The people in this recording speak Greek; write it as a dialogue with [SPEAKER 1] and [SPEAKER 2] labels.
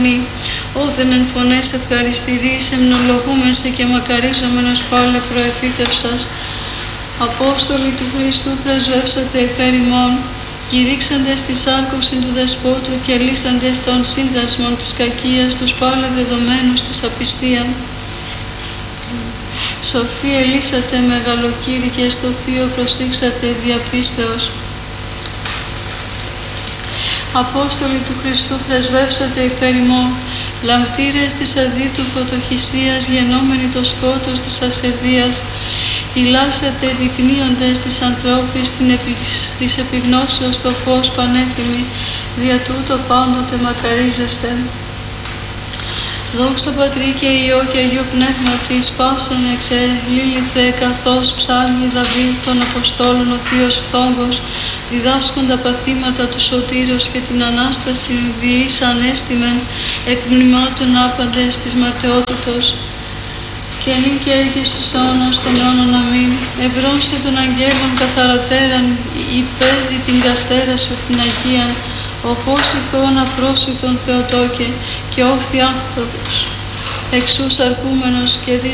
[SPEAKER 1] Όθεν εν φωνές ευχαριστηρείς, εμνολογούμεσαι και μακαρίζομενος πάλε προεφήτευσας. Απόστολοι του Χριστού πρεσβεύσατε υπέρ ημών, κηρύξαντες τη σάρκωση του Δεσπότου και λύσαντες των σύνδεσμων της κακίας, τους πάλε δεδομένους της απιστίαν. Σοφία ελύσατε μεγαλοκύρη και στο θείο προσήξατε διαπίστεως. Απόστολοι του Χριστού πρεσβεύσατε υπέρ ημών, λαμπτήρες της αδίτου φωτοχυσίας, γενόμενοι το σκότος της ασεβίας, ηλάσατε δεικνύοντες της ανθρώπης της επιγνώσεως το φως πανέφημη, δια τούτο πάντοτε μακαρίζεστε. Δόξα Πατρί και Υιό και Αγίου Πνεύματι, πάσαν εξελίληθε καθώς ψάλμοι Δαβίδ των Αποστόλων ο Θείος Φθόγκος, διδάσκοντα παθήματα του Σωτήρος και την Ανάσταση διείς ανέστημεν, εκ μνημάτων άπαντες της ματαιότητος. Και νυν και έγκυς της αιώνας των αιώνων αμήν, ευρώνσε των αγγέλων καθαρατέραν, υπέδι την καστέρα σου την Αγίαν, ο φως εικόνα πρόσιτον Θεοτόκε και όφθη άνθρωπος, εξούς αρκούμενος και